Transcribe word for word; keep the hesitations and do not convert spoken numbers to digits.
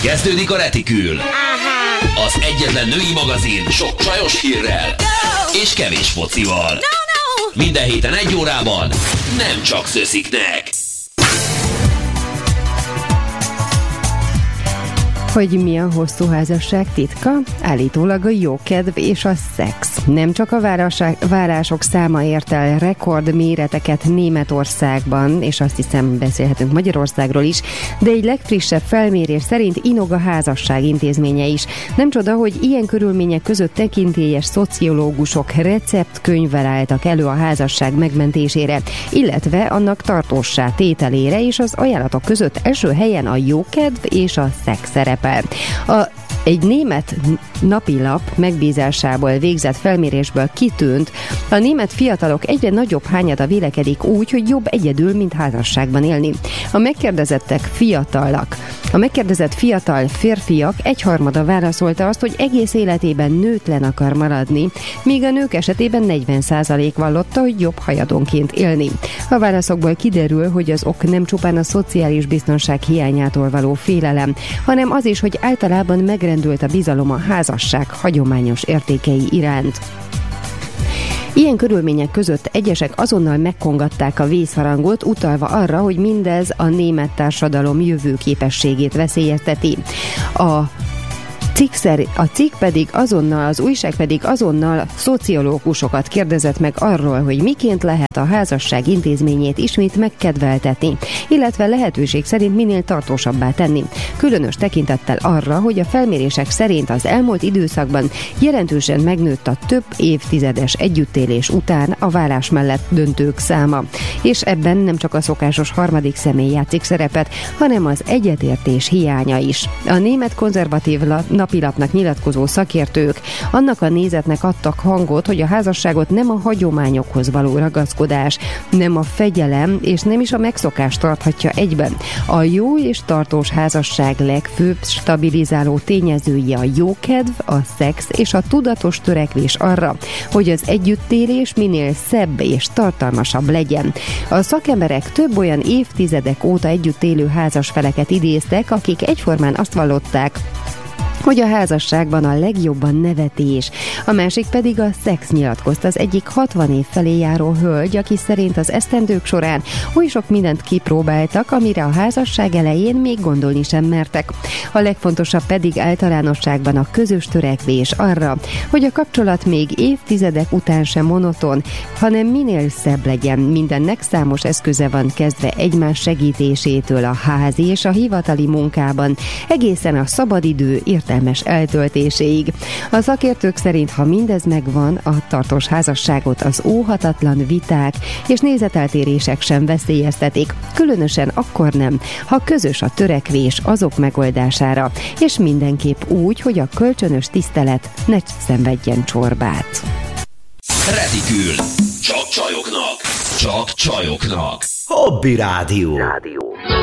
Kezdődik a Retikül. Az egyetlen női magazin sok csajos hírrel és kevés focival. Minden héten egy órában nem csak szösziknek. Hogy mi a hosszú házasság titka? Állítólag a jókedv és a szex. Nem csak a várások száma ért el rekordméreteket Németországban, és azt hiszem beszélhetünk Magyarországról is, de egy legfrissebb felmérés szerint inog a házasság intézménye is. Nem csoda, hogy ilyen körülmények között tekintélyes szociológusok receptkönyvvel álltak elő a házasság megmentésére, illetve annak tartóssá tételére, és az ajánlatok között első helyen a jókedv és a szex szerep. A Egy német napilap megbízásából végzett felmérésből kitűnt, a német fiatalok egyre nagyobb hányada vélekedik úgy, hogy jobb egyedül, mint házasságban élni. A megkérdezettek fiatalak. A megkérdezett fiatal férfiak egyharmada válaszolta azt, hogy egész életében nőtlen akar maradni, míg a nők esetében negyven százalék vallotta, hogy jobb hajadonként élni. A válaszokból kiderül, hogy az ok nem csupán a szociális biztonság hiányától való félelem, hanem az is, hogy általában megrendült a bizalom a házasság hagyományos értékei iránt. Ilyen körülmények között egyesek azonnal megkongatták a vészharangot, utalva arra, hogy mindez a német társadalom jövőképességét veszélyezteti. A Cikk szeri, a cikk pedig azonnal, az újság pedig azonnal szociológusokat kérdezett meg arról, hogy miként lehet a házasság intézményét ismét megkedveltetni, illetve lehetőség szerint minél tartósabbá tenni. Különös tekintettel arra, hogy a felmérések szerint az elmúlt időszakban jelentősen megnőtt a több évtizedes együttélés után a válás mellett döntők száma. És ebben nem csak a szokásos harmadik személy játszik szerepet, hanem az egyetértés hiánya is. A német konzervatív napilapnak nyilatkozó szakértők annak a nézetnek adtak hangot, hogy a házasságot nem a hagyományokhoz való ragaszkodás, nem a fegyelem és nem is a megszokás tarthatja egyben. A jó és tartós házasság legfőbb stabilizáló tényezői a jókedv, a szex és a tudatos törekvés arra, hogy az együttélés minél szebb és tartalmasabb legyen. A szakemberek több olyan évtizedek óta együtt élő házasfeleket idéztek, akik egyformán azt vallották, hogy a házasságban a legjobban nevetés, a másik pedig a szex, nyilatkozta az egyik hatvan év felé járó hölgy, aki szerint az esztendők során oly sok mindent kipróbáltak, amire a házasság elején még gondolni sem mertek. A legfontosabb pedig általánosságban a közös törekvés arra, hogy a kapcsolat még évtizedek után sem monoton, hanem minél szebb legyen. Mindennek számos eszköze van, kezdve egymás segítésétől a házi és a hivatali munkában, egészen a szabadidő értelmezéséig eltöltéséig. A szakértők szerint, ha mindez megvan, a tartós házasságot az óhatatlan viták és nézeteltérések sem veszélyeztetik, különösen akkor nem, ha közös a törekvés azok megoldására, és mindenképp úgy, hogy a kölcsönös tisztelet ne szenvedjen csorbát. Retikül. Csak csajoknak. Csak csajoknak. Hobby Rádió. Rádió.